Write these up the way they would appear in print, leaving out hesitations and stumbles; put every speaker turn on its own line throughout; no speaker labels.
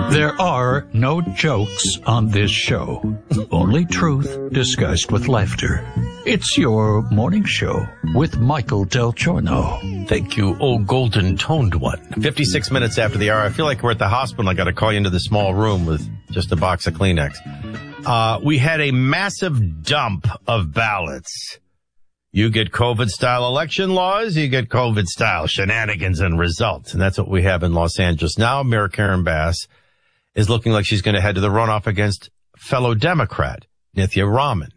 There are no jokes on this show, only truth disguised with laughter. It's your morning show with Michael Del Giorno.
Thank you, oh golden-toned one. 56 minutes after the hour. I feel like we're at the hospital. I got to call you into the small room with just a box of Kleenex. We had a massive dump of ballots. You get COVID-style election laws, you get COVID-style shenanigans and results. And that's what we have in Los Angeles. Now, Mayor Karen Bass is looking like she's going to head to the runoff against fellow Democrat, Nithya Raman.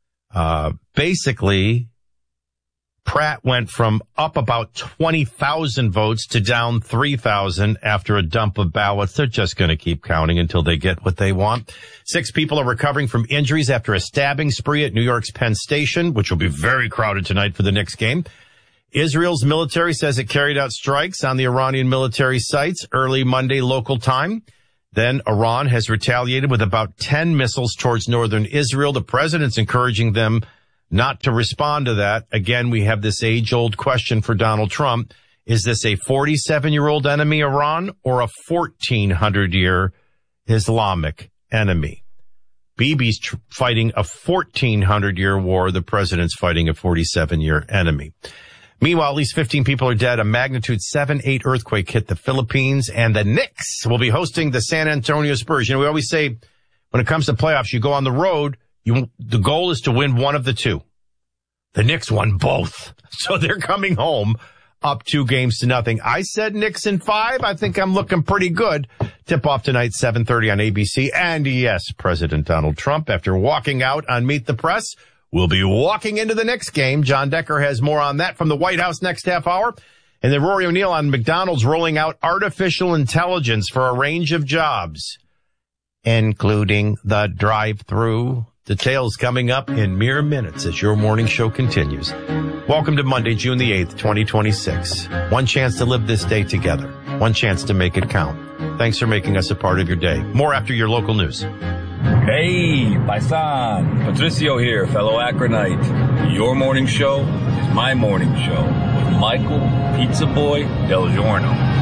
Basically, Pratt went from up about 20,000 votes to down 3,000 after a dump of ballots. They're just going to keep counting until they get what they want. 6 people are recovering from injuries after a stabbing spree at New York's Penn Station, which will be very crowded tonight for the Knicks game. Israel's military says it carried out strikes on the Iranian military sites early Monday local time. Then Iran has retaliated with about 10 missiles towards northern Israel. The president's encouraging them not to respond to that. Again, we have this age-old question for Donald Trump. Is this a 47-year-old enemy, Iran, or a 1,400-year Islamic enemy? Bibi's fighting a 1,400-year war. The president's fighting a 47-year enemy. Meanwhile, at least 15 people are dead. A magnitude 7.8 earthquake hit the Philippines, and the Knicks will be hosting the San Antonio Spurs. You know, we always say when it comes to playoffs, you go on the road, the goal is to win one of the two. The Knicks won both, so they're coming home up 2-0. I said Knicks in 5. I think I'm looking pretty good. Tip off tonight, 7:30 on ABC. And yes, President Donald Trump, after walking out on Meet the Press, will be walking into the Knicks game. John Decker has more on that from the White House next half hour. And then Rory O'Neill on McDonald's rolling out artificial intelligence for a range of jobs, including the drive-through. Details coming up in mere minutes as your morning show continues. Welcome to Monday, June the 8th, 2026. One chance to live this day together. One chance to make it count. Thanks for making us a part of your day. More after your local news.
Hey, Paisan. Patricio here, fellow Akronite. Your morning show is my morning show with Michael Pizza Boy Del Giorno.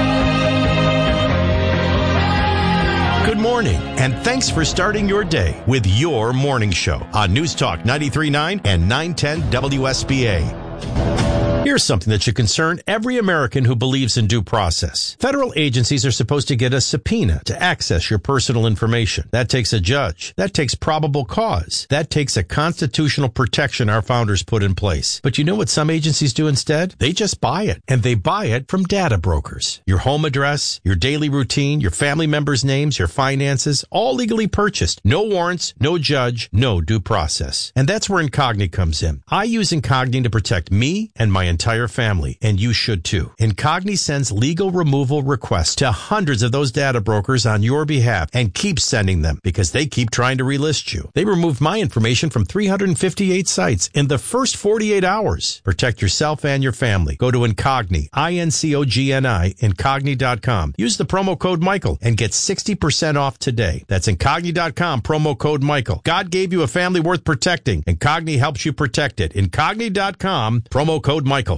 Good morning, and thanks for starting your day with your morning show on News Talk 93.9 and 910 WSBA. Here's something that should concern every American who believes in due process. Federal agencies are supposed to get a subpoena to access your personal information. That takes a judge. That takes probable cause. That takes a constitutional protection our founders put in place. But you know what some agencies do instead? They just buy it, and they buy it from data brokers. Your home address, your daily routine, your family members' names, your finances, all legally purchased. No warrants, no judge, no due process. And that's where Incogni comes in. I use Incogni to protect me and my entire family, and you should too. Incogni sends legal removal requests to hundreds of those data brokers on your behalf and keeps sending them because they keep trying to relist you. They removed my information from 358 sites in the first 48 hours. Protect yourself and your family. Go to Incogni, INCOGNI, Incogni.com. Use the promo code Michael and get 60% off today. That's Incogni.com, promo code Michael. God gave you a family worth protecting. Incogni helps you protect it. Incogni.com, promo code Michael.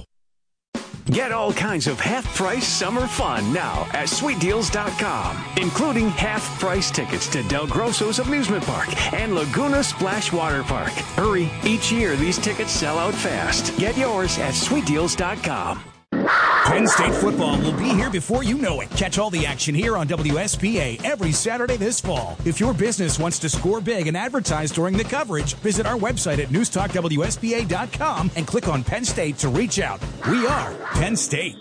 Get all kinds of half-price summer fun now at SweetDeals.com, including half-price tickets to Del Grosso's Amusement Park and Laguna Splash Water Park. Hurry, each year these tickets sell out fast. Get yours at SweetDeals.com.
Penn State football will be here before you know it. Catch all the action here on WSBA every Saturday this fall. If your business wants to score big and advertise during the coverage, visit our website at newstalkwsba.com and click on Penn State to reach out. We are Penn State.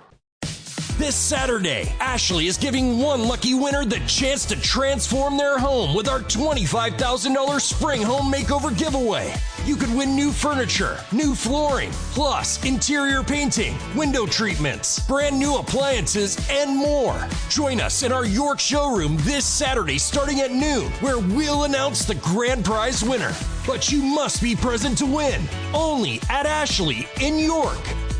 This Saturday, Ashley is giving one lucky winner the chance to transform their home with our $25,000 spring home makeover giveaway. You could win new furniture, new flooring, plus interior painting, window treatments, brand new appliances, and more. Join us in our York showroom this Saturday starting at noon, where we'll announce the grand prize winner. But you must be present to win. Only at Ashley in York.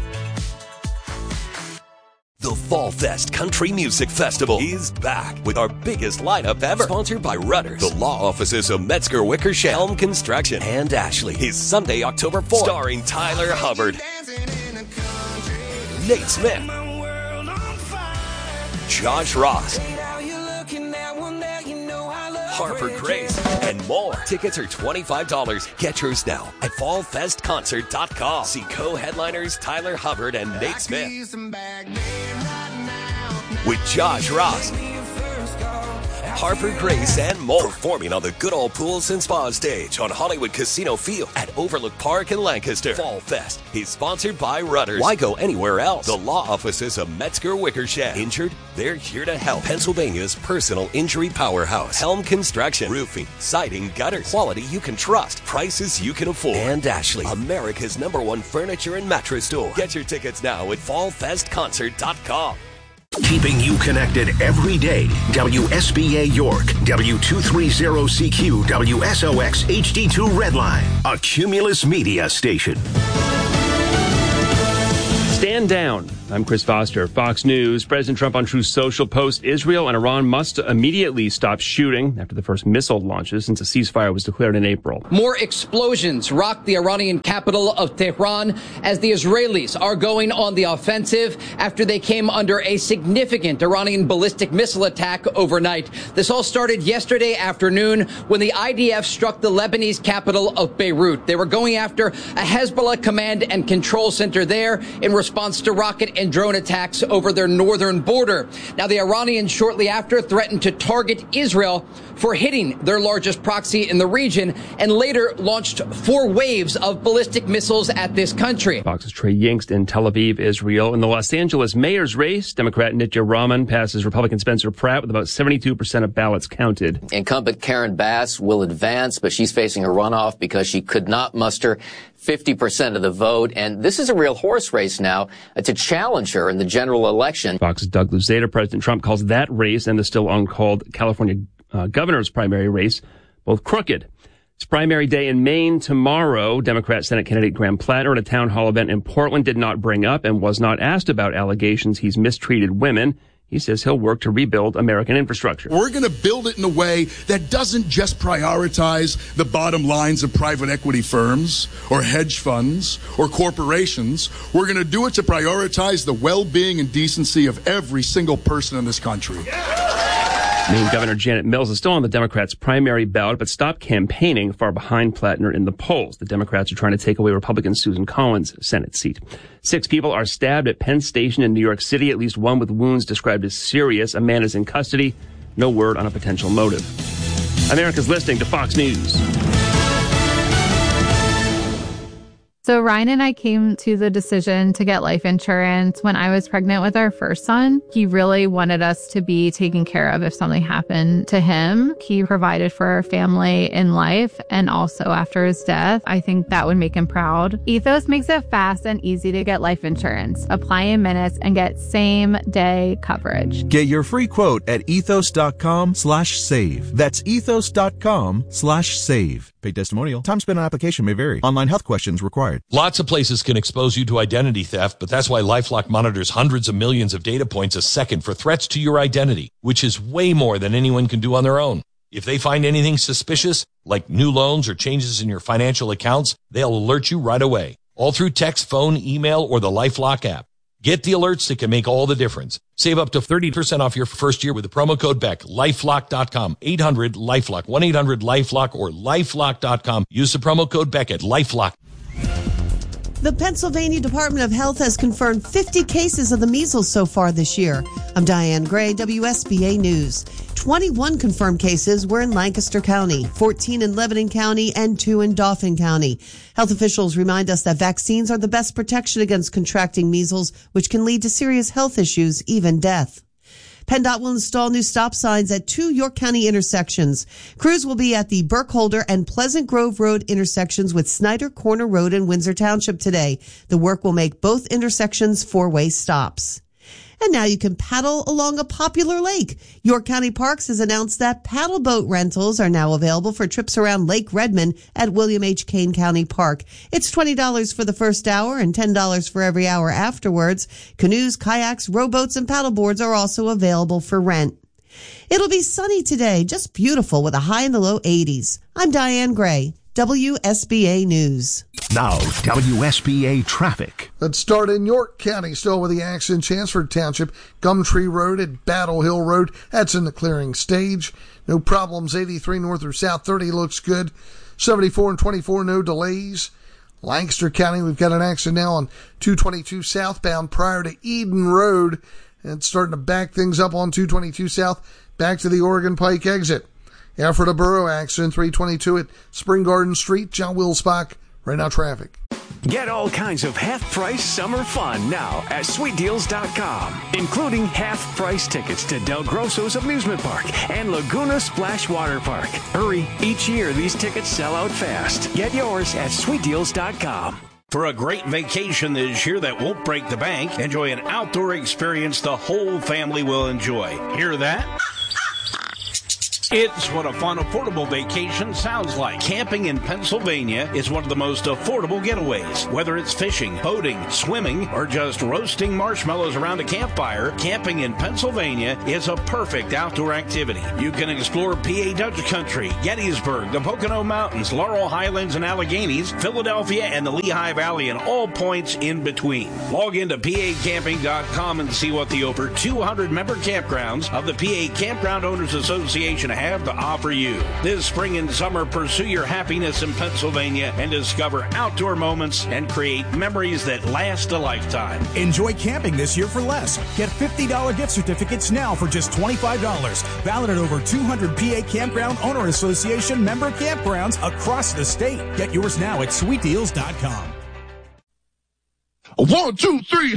The Fall Fest Country Music Festival is back with our biggest lineup ever. Sponsored by Rudders, the law offices of Metzger Wickersham, Helm Construction, and Ashley. Is Sunday, October 4th. Starring Tyler Hubbard, Nate Smith, Josh Ross, Harper Grace, and more. Tickets are $25. Get yours now at fallfestconcert.com. See co-headliners Tyler Hubbard and Nate Smith. With Josh Ross, Harper Grace, and more. Performing on the Good Old Pools and Spa stage on Hollywood Casino Field at Overlook Park in Lancaster. Fall Fest is sponsored by Rudders. Why go anywhere else? The law offices of Metzger Wickersham. Injured? They're here to help. Pennsylvania's personal injury powerhouse. Helm Construction. Roofing, siding, gutters. Quality you can trust. Prices you can afford. And Ashley, America's #1 furniture and mattress store. Get your tickets now at fallfestconcert.com.
Keeping you connected every day. WSBA York, W230CQ, WSOX HD2 Redline, a Cumulus Media station.
Stand down. I'm Chris Foster. Fox News. President Trump on Truth Social posts Israel and Iran must immediately stop shooting after the first missile launches since a ceasefire was declared in April.
More explosions rocked the Iranian capital of Tehran as the Israelis are going on the offensive after they came under a significant Iranian ballistic missile attack overnight. This all started yesterday afternoon when the IDF struck the Lebanese capital of Beirut. They were going after a Hezbollah command and control center there in response to rocket and drone attacks over their northern border. Now, the Iranians shortly after threatened to target Israel for hitting their largest proxy in the region and later launched 4 waves of ballistic missiles at this country.
Fox's Trey Yingst in Tel Aviv, Israel. In the Los Angeles mayor's race, Democrat Nitya Raman passes Republican Spencer Pratt with about 72% of ballots counted.
Incumbent Karen Bass will advance, but she's facing a runoff because she could not muster 50% of the vote. And this is a real horse race now to challenge her in the general election.
Fox's Doug Luzader. President Trump calls that race and the still uncalled California governor's primary race both crooked. It's primary day in Maine tomorrow. Democrat Senate candidate Graham Plattner at a town hall event in Portland did not bring up and was not asked about allegations he's mistreated women. He says he'll work to rebuild American infrastructure.
We're going to build it in a way that doesn't just prioritize the bottom lines of private equity firms or hedge funds or corporations. We're going to do it to prioritize the well-being and decency of every single person in this country.
Maine Governor Janet Mills is still on the Democrats' primary ballot, but stopped campaigning far behind Plattner in the polls. The Democrats are trying to take away Republican Susan Collins' Senate seat. 6 people are stabbed at Penn Station in New York City, at least one with wounds described as serious. A man is in custody. No word on a potential motive. America's listening to Fox News.
So Ryan and I came to the decision to get life insurance when I was pregnant with our first son. He really wanted us to be taken care of if something happened to him. He provided for our family in life and also after his death. I think that would make him proud. Ethos makes it fast and easy to get life insurance. Apply in minutes and get same-day coverage.
Get your free quote at ethos.com/save. That's ethos.com/save. Paid testimonial. Time spent on application may vary. Online health questions required.
Lots of places can expose you to identity theft, but that's why LifeLock monitors hundreds of millions of data points a second for threats to your identity, which is way more than anyone can do on their own. If they find anything suspicious, like new loans or changes in your financial accounts, they'll alert you right away, all through text, phone, email, or the LifeLock app. Get the alerts that can make all the difference. Save up to 30% off your first year with the promo code BECK. LifeLock.com. 800-LifeLock. 1-800-LifeLock or LifeLock.com. Use the promo code BECK at LifeLock.
The Pennsylvania Department of Health has confirmed 50 cases of the measles so far this year. I'm Diane Gray, WSBA News. 21 confirmed cases were in Lancaster County, 14 in Lebanon County, and 2 in Dauphin County. Health officials remind us that vaccines are the best protection against contracting measles, which can lead to serious health issues, even death. PennDOT will install new stop signs at 2 York County intersections. Crews will be at the Burkholder and Pleasant Grove Road intersections with Snyder Corner Road in Windsor Township today. The work will make both intersections 4-way stops. And now you can paddle along a popular lake. York County Parks has announced that paddle boat rentals are now available for trips around Lake Redmond at William H. Kane County Park. It's $20 for the first hour and $10 for every hour afterwards. Canoes, kayaks, rowboats, and paddleboards are also available for rent. It'll be sunny today, just beautiful with a high in the low 80s. I'm Diane Gray, WSBA News.
Now, WSBA traffic.
Let's start in York County, still with the accident. Chancellor Township, Gumtree Road and Battle Hill Road. That's in the clearing stage. No problems. 83 north or south. 30 looks good. 74 and 24, no delays. Lancaster County, we've got an accident now on 222 southbound prior to Eden Road. And it's starting to back things up on 222 south back to the Oregon Pike exit. Alfred Borough accident, 322 at Spring Garden Street. John Wilsbach, right now traffic.
Get all kinds of half-price summer fun now at SweetDeals.com, including half-price tickets to Del Grosso's Amusement Park and Laguna Splash Water Park. Hurry, each year these tickets sell out fast. Get yours at SweetDeals.com.
For a great vacation this year that won't break the bank, enjoy an outdoor experience the whole family will enjoy. Hear that? It's what a fun, affordable vacation sounds like. Camping in Pennsylvania is one of the most affordable getaways. Whether it's fishing, boating, swimming, or just roasting marshmallows around a campfire, camping in Pennsylvania is a perfect outdoor activity. You can explore PA Dutch Country, Gettysburg, the Pocono Mountains, Laurel Highlands and Alleghenies, Philadelphia, and the Lehigh Valley, and all points in between. Log into PAcamping.com and see what the over 200 member campgrounds of the PA Campground Owners Association have to offer you. This spring and summer, pursue your happiness in Pennsylvania and discover outdoor moments and create memories that last a lifetime.
Enjoy camping this year for less. Get $50 gift certificates now for just $25. Valid at over 200 PA Campground Owner Association member campgrounds across the state. Get yours now at SweetDeals.com.
1, 2, 3.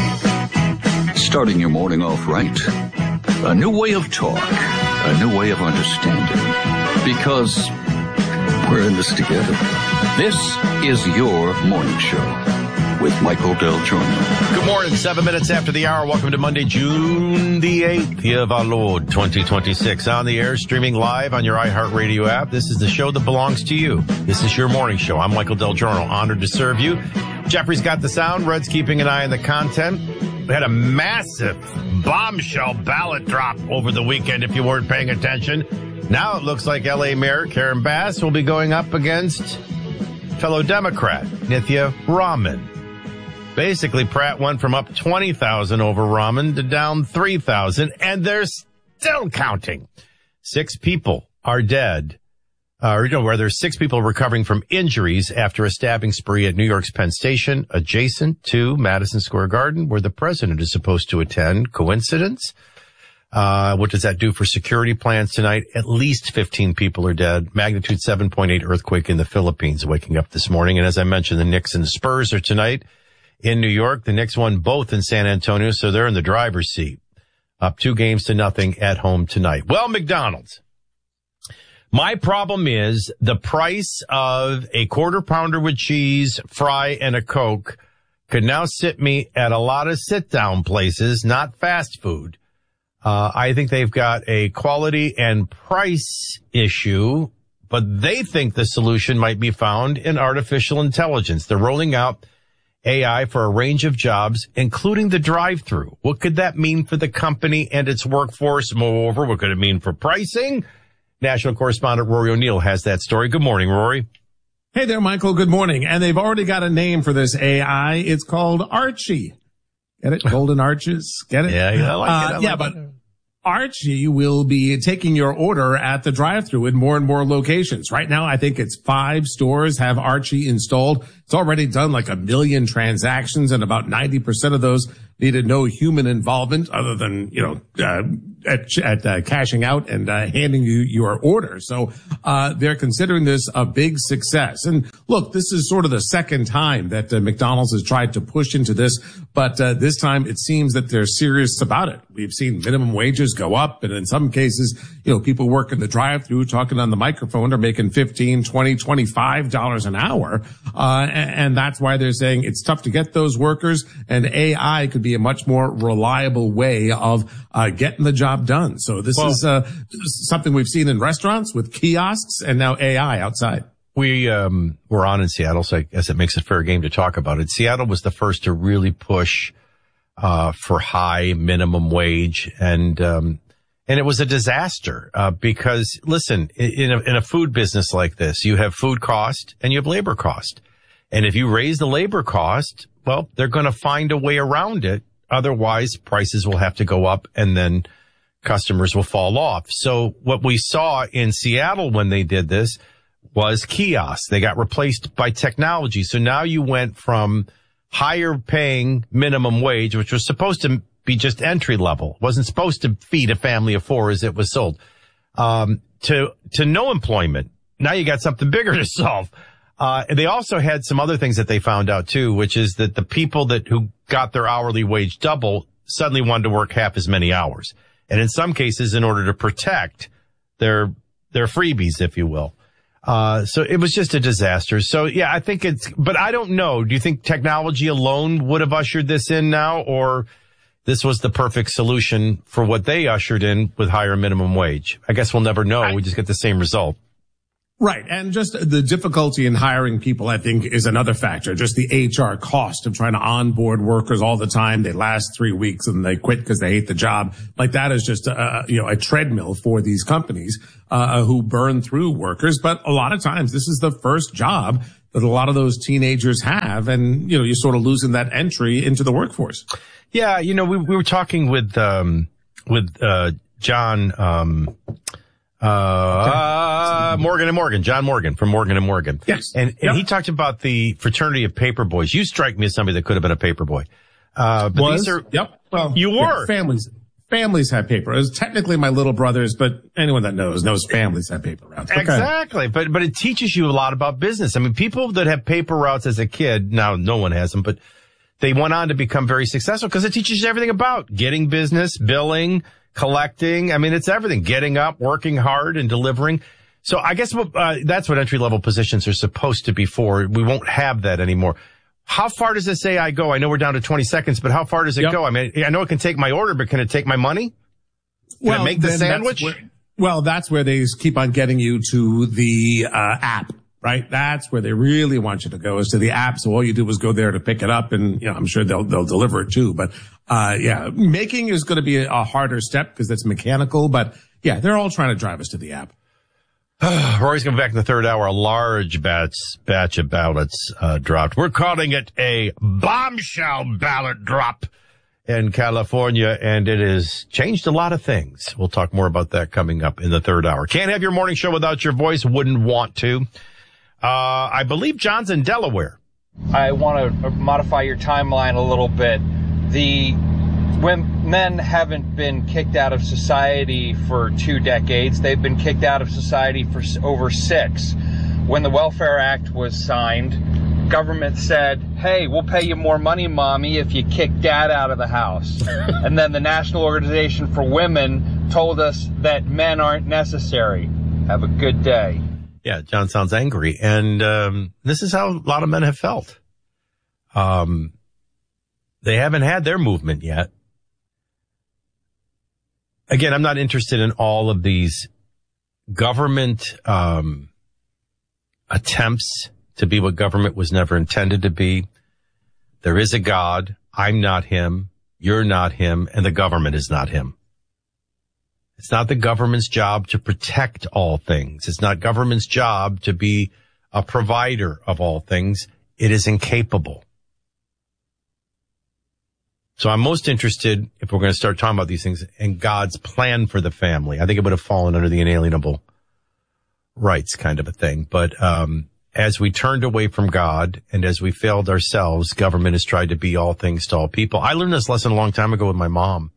Starting your morning off right. A new way of talk. A new way of understanding. Because we're in this together. This is your morning show with Michael Del Giorno.
Good morning, 7 minutes after the hour. Welcome to Monday, June the 8th, year of our Lord, 2026. On the air, streaming live on your iHeartRadio app. This is the show that belongs to you. This is your morning show. I'm Michael Del Giorno, honored to serve you. Jeffrey's got the sound. Red's keeping an eye on the content. We had a massive bombshell ballot drop over the weekend, if you weren't paying attention. Now it looks like L.A. Mayor Karen Bass will be going up against fellow Democrat Nithya Raman. Basically, Pratt went from up 20,000 over Raman to down 3,000, and they're still counting. 6 people are dead. There's 6 people recovering from injuries after a stabbing spree at New York's Penn Station, adjacent to Madison Square Garden, where the president is supposed to attend. Coincidence? What does that do for security plans tonight? At least 15 people are dead. Magnitude 7.8 earthquake in the Philippines waking up this morning. And as I mentioned, the Knicks and the Spurs are tonight in New York. The Knicks won both in San Antonio, so they're in the driver's seat. Up 2-0 at home tonight. Well, McDonald's. My problem is the price of a quarter pounder with cheese, fry, and a Coke could now sit me at a lot of sit-down places, not fast food. I think they've got a quality and price issue, but they think the solution might be found in artificial intelligence. They're rolling out AI for a range of jobs, including the drive-thru. What could that mean for the company and its workforce? Moreover, what could it mean for pricing? National correspondent Rory O'Neill has that story. Good morning, Rory.
Hey there, Michael. Good morning. And they've already got a name for this AI. It's called Archie. Get it? Golden arches. Get it?
Yeah, I like it.
But Archie will be taking your order at the drive-thru in more and more locations. Right now, I think it's 5 stores have Archie installed. It's already done like 1 million transactions, and about 90% of those needed no human involvement other than, at cashing out and handing you your order. So they're considering this a big success. And look, this is sort of the second time that McDonald's has tried to push into this, but this time it seems that they're serious about it. We've seen minimum wages go up, and in some cases, people working the drive-thru talking on the microphone are making $15, $20, $25 an hour. And that's why they're saying it's tough to get those workers, and AI could be a much more reliable way of getting the job done. So this is something we've seen in restaurants with kiosks and now AI outside.
We were on in Seattle, so I guess it makes it fair game to talk about it. Seattle was the first to really push for high minimum wage, and And it was a disaster, because listen, in a food business like this, you have food cost and you have labor cost. And if you raise the labor cost, well, they're going to find a way around it. Otherwise, prices will have to go up and then customers will fall off. So what we saw in Seattle when they did this was kiosks. They got replaced by technology. So now you went from higher paying minimum wage, which was supposed to be just entry level, wasn't supposed to feed a family of four as it was sold, to no employment. Now you got something bigger to solve. And they also had some other things that they found out too, which is that the people who got their hourly wage double suddenly wanted to work half as many hours. And in some cases, in order to protect their freebies, if you will. So it was just a disaster. So yeah, I think but I don't know. Do you think technology alone would have ushered this in now, or this was the perfect solution for what they ushered in with higher minimum wage? I guess we'll never know. We just get the same result.
Right. And just the difficulty in hiring people, I think, is another factor. Just the HR cost of trying to onboard workers all the time. They last 3 weeks and they quit because they hate the job. Like that is just a treadmill for these companies, who burn through workers. But a lot of times this is the first job that a lot of those teenagers have. And, you're sort of losing that entry into the workforce.
Yeah. We were talking with John, John Morgan from Morgan & Morgan.
Yes.
And he talked about the fraternity of paper boys. You strike me as somebody that could have been a paper boy. But these are,
yep. Well,
you were.
Yeah, families had paper. It was technically my little brothers, but anyone that knows families had paper routes. Okay.
Exactly. But it teaches you a lot about business. I mean, people that have paper routes as a kid, now no one has them, but they went on to become very successful because it teaches you everything about getting business, billing, collecting. I mean, it's everything. Getting up, working hard, and delivering. So I guess that's what entry-level positions are supposed to be for. We won't have that anymore. How far does this AI go? I know we're down to 20 seconds, but how far does it go? I mean, I know it can take my order, but can it take my money? Can it make the sandwich?
That's where they keep on getting you to the app, right? That's where they really want you to go, is to the app. So all you do is go there to pick it up, and I'm sure they'll deliver it too. But making is going to be a harder step because it's mechanical. But yeah, they're all trying to drive us to the app.
Rory's coming back in the third hour. A large batch of ballots dropped. We're calling it a bombshell ballot drop in California, and it has changed a lot of things. We'll talk more about that coming up in the third hour. Can't have your morning show without your voice. Wouldn't want to. I believe John's in Delaware.
I want to modify your timeline a little bit. When men haven't been kicked out of society for 2 decades, they've been kicked out of society for over 6. When the Welfare Act was signed, government said, hey, we'll pay you more money, mommy, if you kick dad out of the house. And then the National Organization for Women told us that men aren't necessary. Have a good day.
Yeah, John sounds angry. And this is how a lot of men have felt. They haven't had their movement yet. Again, I'm not interested in all of these government attempts to be what government was never intended to be. There is a God. I'm not him. You're not him. And the government is not him. It's not the government's job to protect all things. It's not government's job to be a provider of all things. It is incapable. So I'm most interested, if we're going to start talking about these things, in God's plan for the family. I think it would have fallen under the inalienable rights kind of a thing. But as we turned away from God and as we failed ourselves, government has tried to be all things to all people. I learned this lesson a long time ago with my mom,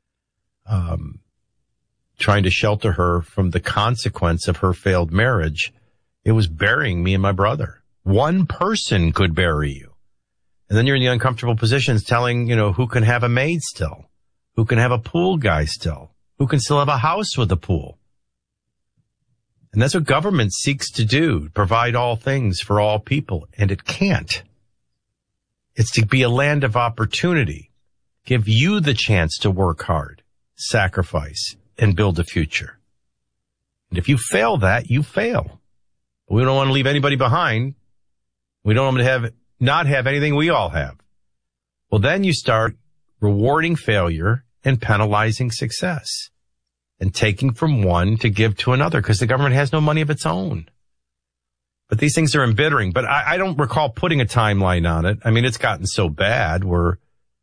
trying to shelter her from the consequence of her failed marriage. It was burying me and my brother. One person could bury you. And then you're in the uncomfortable positions telling, who can have a maid still, who can have a pool guy still, who can still have a house with a pool. And that's what government seeks to do, provide all things for all people. And it can't. It's to be a land of opportunity, give you the chance to work hard, sacrifice, and build a future. And if you fail that, you fail. We don't want to leave anybody behind. We don't want them to not have anything we all have. Well, then you start rewarding failure and penalizing success. and taking from one to give to another because the government has no money of its own. But these things are embittering. But I don't recall putting a timeline on it. I mean, it's gotten so bad where,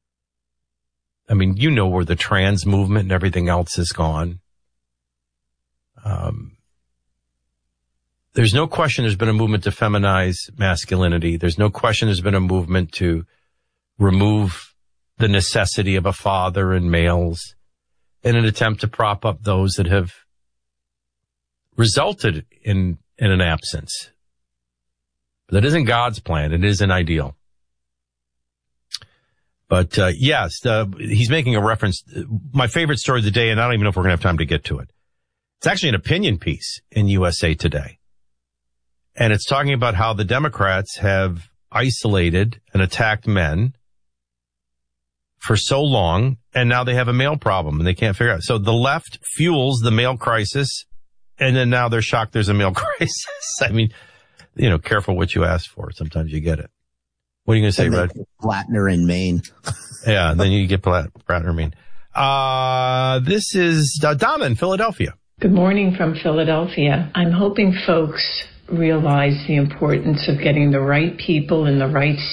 you know where the trans movement and everything else has gone. There's no question there's been a movement to feminize masculinity. There's no question there's been a movement to remove the necessity of a father in males in an attempt to prop up those that have resulted in an absence. But that isn't God's plan. It is an ideal. But, yes, he's making a reference. My favorite story of the day, and I don't even know if we're going to have time to get to it. It's actually an opinion piece in USA Today. And it's talking about how the Democrats have isolated and attacked men for so long, and now they have a male problem, and they can't figure out. So the left fuels the male crisis, and then now they're shocked there's a male crisis. Careful what you ask for. Sometimes you get it. What are you going to say, Red?
Blattner in Maine.
Yeah, then you get Blattner in Maine. This is Donna in Philadelphia.
Good morning from Philadelphia. I'm hoping folks realize the importance of getting the right people in the right